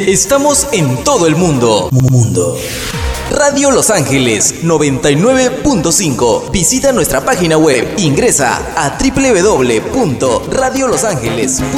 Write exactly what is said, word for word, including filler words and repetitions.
Estamos en todo el mundo. Mundo. Radio Los Ángeles noventa y nueve punto cinco. Visita nuestra página web. Ingresa a doble u doble u doble u punto radio los ángeles punto com.